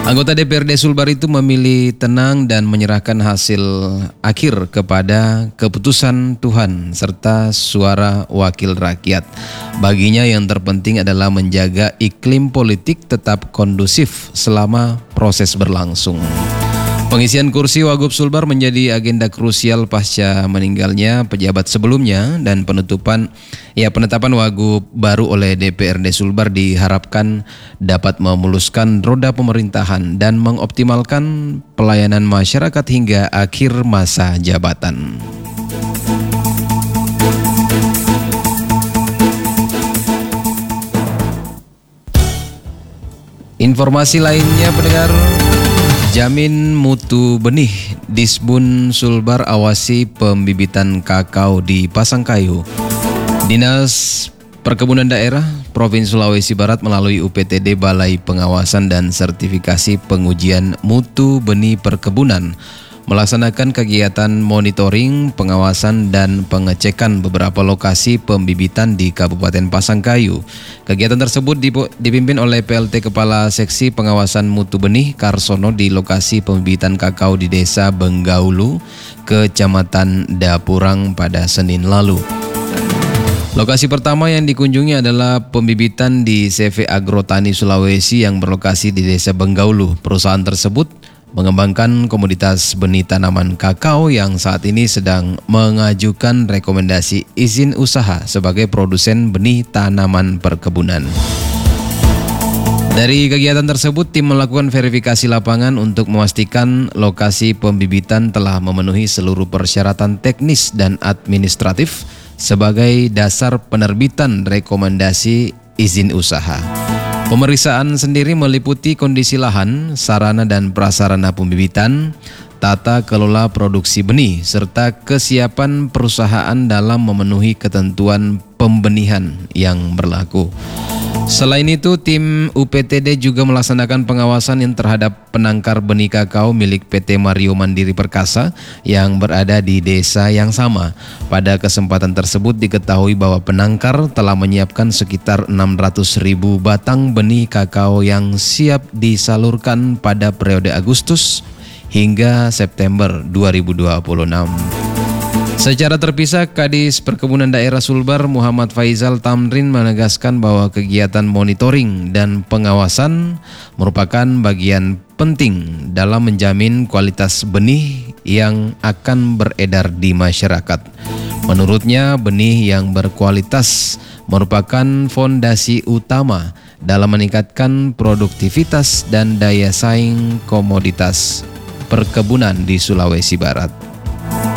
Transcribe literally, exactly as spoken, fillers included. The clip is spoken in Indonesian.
Anggota D P R D Sulbar itu memilih tenang dan menyerahkan hasil akhir kepada keputusan Tuhan serta suara wakil rakyat. Baginya yang terpenting adalah menjaga iklim politik tetap kondusif selama proses berlangsung. Pengisian kursi Wagub Sulbar menjadi agenda krusial pasca meninggalnya pejabat sebelumnya, dan penutupan ya penetapan Wagub baru oleh D P R D Sulbar diharapkan dapat memuluskan roda pemerintahan dan mengoptimalkan pelayanan masyarakat hingga akhir masa jabatan. Informasi lainnya, pendengar. Jamin mutu benih, Disbun Sulbar awasi pembibitan kakao di Pasangkayu. Dinas Perkebunan Daerah Provinsi Sulawesi Barat melalui U P T D Balai Pengawasan dan Sertifikasi Pengujian Mutu Benih Perkebunan melaksanakan kegiatan monitoring, pengawasan, dan pengecekan beberapa lokasi pembibitan di Kabupaten Pasangkayu. Kegiatan tersebut dipimpin oleh P L T Kepala Seksi Pengawasan Mutu Benih Karsono di lokasi pembibitan kakao di Desa Benggaulu, Kecamatan Dapurang pada Senin lalu. Lokasi pertama yang dikunjungi adalah pembibitan di C V Agrotani Sulawesi yang berlokasi di Desa Benggaulu. Perusahaan tersebut mengembangkan komoditas benih tanaman kakao yang saat ini sedang mengajukan rekomendasi izin usaha sebagai produsen benih tanaman perkebunan. Dari kegiatan tersebut, tim melakukan verifikasi lapangan untuk memastikan lokasi pembibitan telah memenuhi seluruh persyaratan teknis dan administratif sebagai dasar penerbitan rekomendasi izin usaha. Pemeriksaan sendiri meliputi kondisi lahan, sarana dan prasarana pembibitan, tata kelola produksi benih, serta kesiapan perusahaan dalam memenuhi ketentuan pembenihan yang berlaku. Selain itu, tim U P T D juga melaksanakan pengawasan yang terhadap penangkar benih kakao milik P T Mario Mandiri Perkasa yang berada di desa yang sama. Pada kesempatan tersebut diketahui bahwa penangkar telah menyiapkan sekitar enam ratus ribu batang benih kakao yang siap disalurkan pada periode Agustus hingga September dua ribu dua puluh enam. Secara terpisah, Kadis Perkebunan Daerah Sulbar Muhammad Faizal Tamrin menegaskan bahwa kegiatan monitoring dan pengawasan merupakan bagian penting dalam menjamin kualitas benih yang akan beredar di masyarakat. Menurutnya, benih yang berkualitas merupakan fondasi utama dalam meningkatkan produktivitas dan daya saing komoditas perkebunan di Sulawesi Barat.